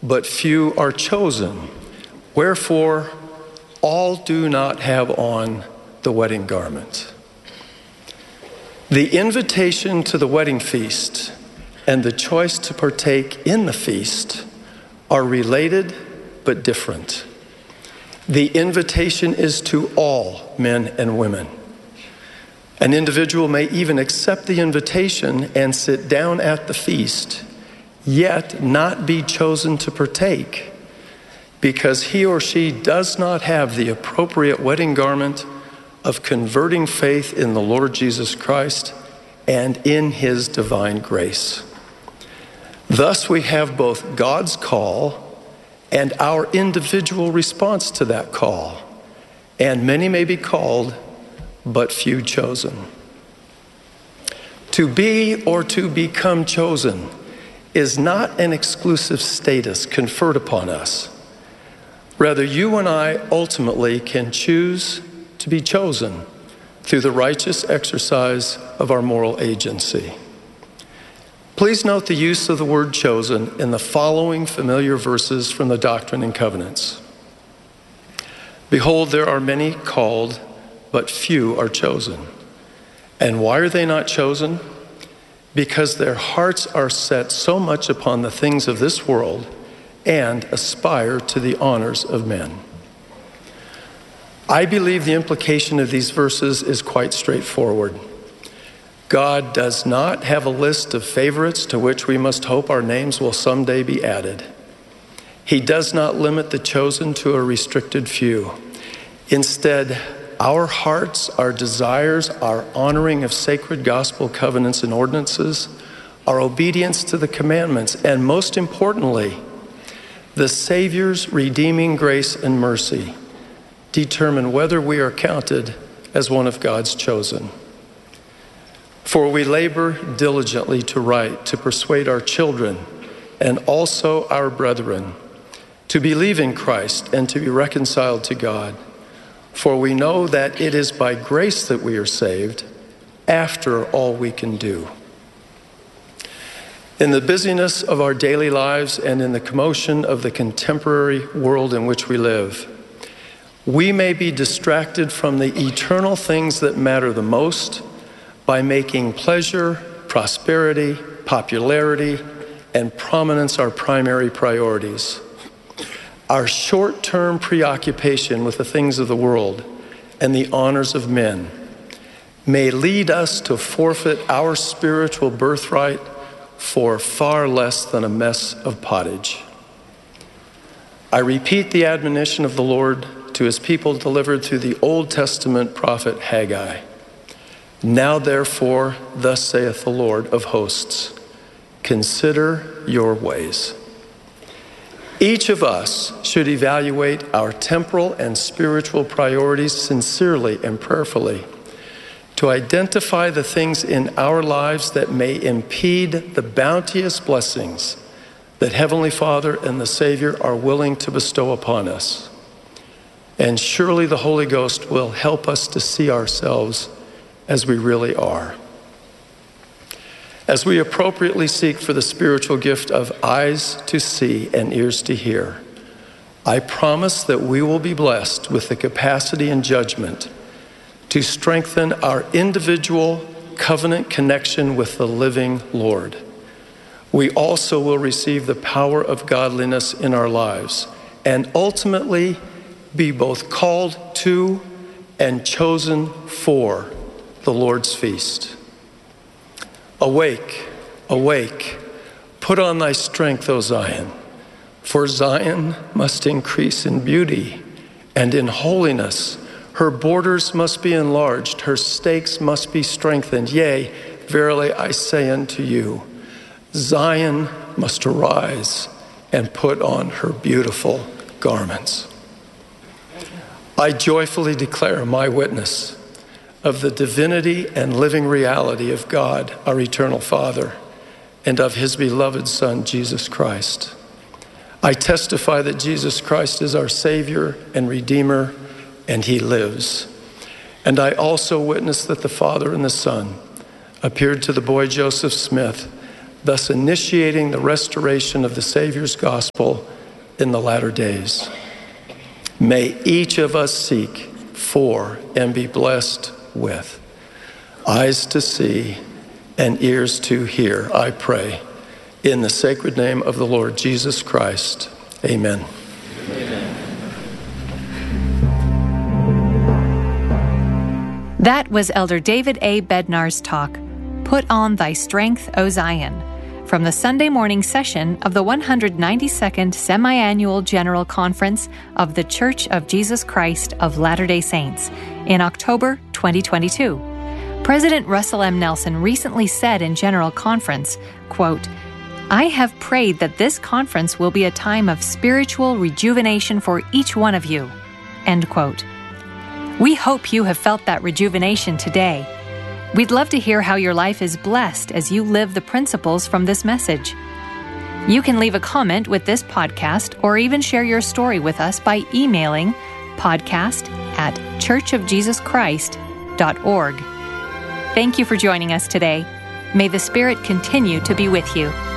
but few are chosen. Wherefore, all do not have on the wedding garment. The invitation to the wedding feast and the choice to partake in the feast are related but different. The invitation is to all men and women. An individual may even accept the invitation and sit down at the feast, yet not be chosen to partake, because he or she does not have the appropriate wedding garment of converting faith in the Lord Jesus Christ and in his divine grace. Thus, we have both God's call and our individual response to that call, and many may be called, but few chosen. To be or to become chosen is not an exclusive status conferred upon us. Rather, you and I ultimately can choose to be chosen through the righteous exercise of our moral agency. Please note the use of the word chosen in the following familiar verses from the Doctrine and Covenants. Behold, there are many called, but few are chosen. And why are they not chosen? Because their hearts are set so much upon the things of this world and aspire to the honors of men. I believe the implication of these verses is quite straightforward. God does not have a list of favorites to which we must hope our names will someday be added. He does not limit the chosen to a restricted few. Instead, our hearts, our desires, our honoring of sacred gospel covenants and ordinances, our obedience to the commandments, and most importantly, the Savior's redeeming grace and mercy determine whether we are counted as one of God's chosen. For we labor diligently to write, to persuade our children and also our brethren to believe in Christ and to be reconciled to God. For we know that it is by grace that we are saved, after all we can do. In the busyness of our daily lives and in the commotion of the contemporary world in which we live, we may be distracted from the eternal things that matter the most by making pleasure, prosperity, popularity, and prominence our primary priorities. Our short-term preoccupation with the things of the world and the honors of men may lead us to forfeit our spiritual birthright for far less than a mess of pottage. I repeat the admonition of the Lord to his people delivered through the Old Testament prophet Haggai. Now therefore, thus saith the Lord of hosts, consider your ways. Each of us should evaluate our temporal and spiritual priorities sincerely and prayerfully to identify the things in our lives that may impede the bounteous blessings that Heavenly Father and the Savior are willing to bestow upon us. And surely the Holy Ghost will help us to see ourselves as we really are. As we appropriately seek for the spiritual gift of eyes to see and ears to hear, I promise that we will be blessed with the capacity and judgment to strengthen our individual covenant connection with the living Lord. We also will receive the power of godliness in our lives and ultimately be both called to and chosen for the Lord's feast. Awake, awake, put on thy strength, O Zion, for Zion must increase in beauty and in holiness. Her borders must be enlarged, her stakes must be strengthened. Yea, verily I say unto you, Zion must arise and put on her beautiful garments. I joyfully declare my witness of the divinity and living reality of God, our eternal Father, and of his beloved Son, Jesus Christ. I testify that Jesus Christ is our Savior and Redeemer, and he lives. And I also witness that the Father and the Son appeared to the boy Joseph Smith, thus initiating the restoration of the Savior's gospel in the latter days. May each of us seek for and be blessed with eyes to see and ears to hear, I pray. In the sacred name of the Lord Jesus Christ, amen. Amen. That was Elder David A. Bednar's talk, Put on Thy Strength, O Zion, from the Sunday morning session of the 192nd Semi-Annual General Conference of The Church of Jesus Christ of Latter-day Saints in October 2022. President Russell M. Nelson recently said in General Conference, quote, "I have prayed that this conference will be a time of spiritual rejuvenation for each one of you." End quote. We hope you have felt that rejuvenation today. We'd love to hear how your life is blessed as you live the principles from this message. You can leave a comment with this podcast or even share your story with us by emailing podcast@churchofjesuschrist.org. Thank you for joining us today. May the Spirit continue to be with you.